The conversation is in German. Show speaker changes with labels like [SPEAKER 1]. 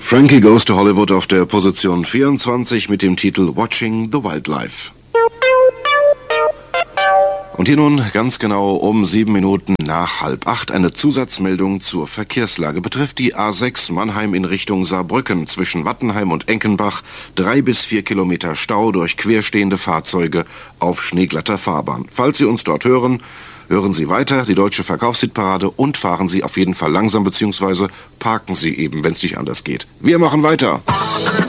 [SPEAKER 1] Frankie Goes to Hollywood auf der Position 24 mit dem Titel Watching the Wildlife. Und hier nun ganz genau um 7 Minuten nach 7:30 eine Zusatzmeldung zur Verkehrslage. Betrifft die A6 Mannheim in Richtung Saarbrücken zwischen Wattenheim und Enkenbach 3 bis 4 Kilometer Stau durch querstehende Fahrzeuge auf schneeglatter Fahrbahn. Falls Sie uns dort hören, hören Sie weiter die Deutsche Verkaufshitparade und fahren Sie auf jeden Fall langsam, beziehungsweise parken Sie eben, wenn es nicht anders geht. Wir machen weiter.